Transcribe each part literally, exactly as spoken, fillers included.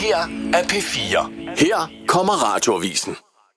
her er P fire. Her kommer Radioavisen.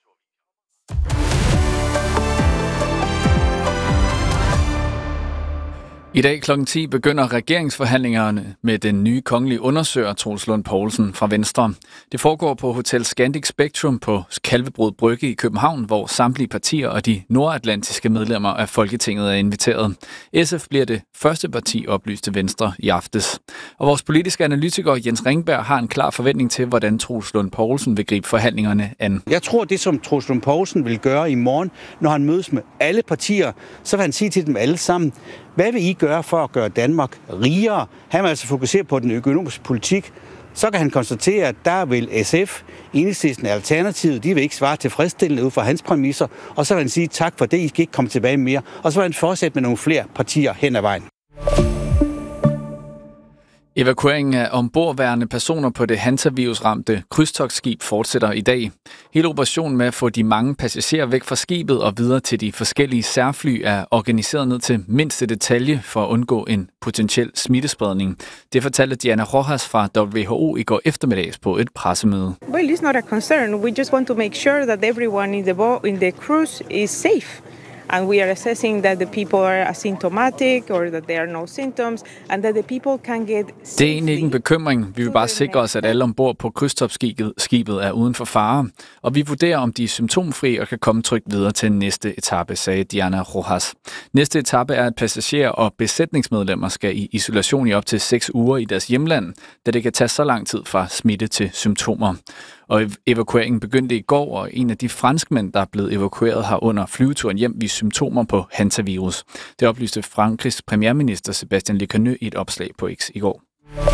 I dag klokken ti begynder regeringsforhandlingerne med den nye kongelige undersøger Troels Lund Poulsen fra Venstre. Det foregår på Hotel Scandic Spectrum på Kalvebrud Brygge i København, hvor samtlige partier og de nordatlantiske medlemmer af Folketinget er inviteret. S F bliver det første parti, oplyste Venstre i aftes. Og vores politiske analytiker Jens Ringberg har en klar forventning til, hvordan Troels Lund Poulsen vil gribe forhandlingerne an. Jeg tror, det som Troels Lund Poulsen vil gøre i morgen, når han mødes med alle partier, så vil han sige til dem alle sammen: hvad vil I gøre for at gøre Danmark rigere? Han vil altså fokusere på den økonomiske politik. Så kan han konstatere, at der vil S F, Enhedslisten og Alternativet, de vil ikke svare tilfredsstillende ud fra hans præmisser. Og så vil han sige tak for det, I skal ikke komme tilbage mere. Og så vil han fortsætte med nogle flere partier hen ad vejen. Evakueringen af ombordværende personer på det Hansa-virusramte krydstogtskib fortsætter i dag. Hele operationen med at få de mange passagerer væk fra skibet og videre til de forskellige særfly er organiseret ned til mindste detalje for at undgå en potentiel smittespredning. Det fortalte Diana Rojas fra W H O i går eftermiddags på et pressemøde. Well, it's not a concern. We just want to make sure that everyone in the boat, in the cruise is safe. And we are assessing that the people are asymptomatic or that there are no symptoms and that the people can get safely. Det er egentlig ikke en bekymring. Vi vil bare sikre os, at alle ombord på krydstogtskibet skibet er uden for fare. Og vi vurderer, om de er symptomfri og kan komme trygt videre til næste etape, sagde Diana Rojas. Næste etape er, at passagerer og besætningsmedlemmer skal i isolation i op til seks uger i deres hjemland, da det kan tage så lang tid fra smitte til symptomer. Og evakueringen begyndte i går, og en af de franskmænd, der er blevet evakueret, har under flyveturen hjem vist symptomer på hantavirus. Det oplyste Frankrigs premierminister Sébastien Lecornu i et opslag på X i går.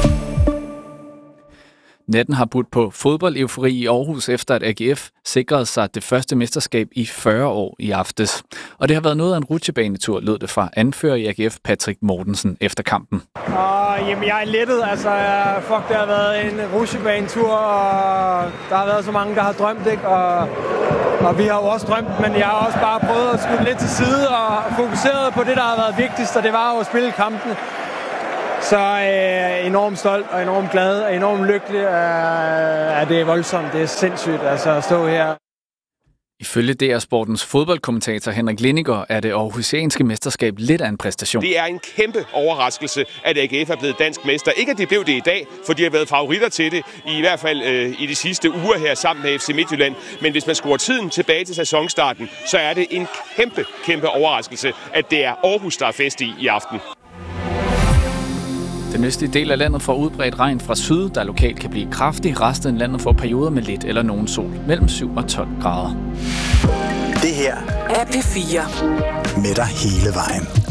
Natten har budt på fodboldeufori i Aarhus, efter at A G F sikrede sig det første mesterskab i fyrre år i aftes. Og det har været noget af en rutsjebanetur, lød det fra anfører i A G F Patrick Mortensen efter kampen. Og, jamen, jeg er lettet. Altså, fuck, det har været en rutsjebanetur, og der har været så mange, der har drømt, ikke? Og, og vi har jo også drømt, men jeg har også bare prøvet at skubbe lidt til side og fokuseret på det, der har været vigtigst, og det var jo at spille kampene. Så øh, enormt stolt og enormt glad og enormt lykkelig. Øh, at det er voldsomt. Det er sindssygt altså, at stå her. Ifølge D R Sportens fodboldkommentator Henrik Lindiger er det aarhusianske mesterskab lidt af en præstation. Det er en kæmpe overraskelse, at A G F er blevet dansk mester. Ikke at de blev det i dag, for de har været favoritter til det, i hvert fald øh, i de sidste uger her sammen med F C Midtjylland. Men hvis man skruer tiden tilbage til sæsonstarten, så er det en kæmpe, kæmpe overraskelse, at det er Aarhus, der er fest i i aften. Den østlige del af landet får udbredt regn fra syd, der lokalt kan blive kraftig. Resten af landet får perioder med lidt eller nogen sol, mellem syv og tolv grader. Det her er P fire. Med dig hele vejen.